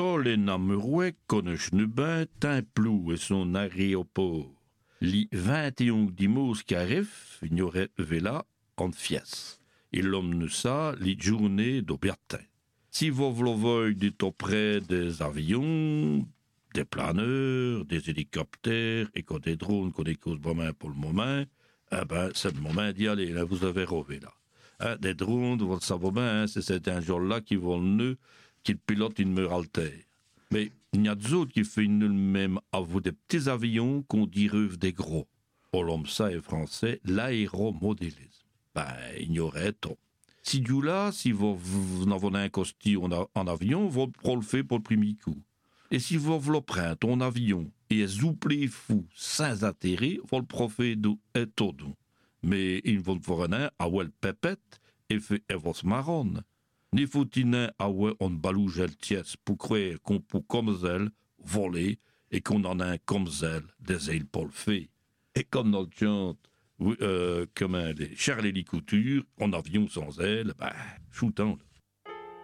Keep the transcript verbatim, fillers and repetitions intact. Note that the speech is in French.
les namerouais connaissent ben Timplou et son aéroport. Les vingt et un dimanches qui arrivent, il y aurait là en fies. Et l'homme ne ça, les journées d'Aubertin. Si vous voulez d'être auprès des avions, des planeurs, des hélicoptères, et qu'on des drones, qu'on des causes vraiment pour le moment, eh ben, c'est le moment d'y aller, là, vous avez rêvé, là. Hein, des drones, vous le savez bien, hein, c'est cet jour-là qui vont le nœud, qui pilote une muraltaire. Mais il y a d'autres qui font le même à vous des petits avions qu'on dirait des gros. Pour l'homme ça est français, l'aéromodélisme. Ben, il y aurait trop. Si du là, si vous, vous en avez un costume en, en avion, vous le faites pour le premier coup. Et si vous vous prenez ton avion et zouplez fou sans atterrir, vous le profitez de tout. Mais il vous faut un à où elle pépette et fait et vous marronne. Ni faut-il à où on balouge le tiès pour croire qu'on peut comme elle voler et qu'on en a un comme elle des ailes pour le faire. Et comme notre chante, oui, euh, comme un des Charles Couture, en avion sans elle, ben, choutant.